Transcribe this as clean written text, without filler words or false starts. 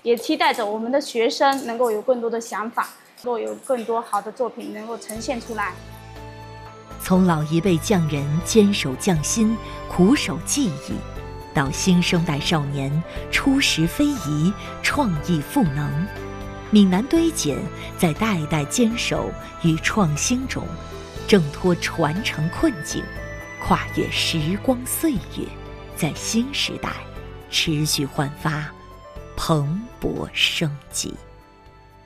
也期待着我们的学生能够有更多的想法，能够有更多好的作品能够呈现出来。 从老一辈匠人坚守匠心、苦守技艺，到新生代少年初识非遗、创意赋能，闽南堆剪在代代坚守与创新中，挣脱传承困境，跨越时光岁月，在新时代持续焕发蓬勃生机。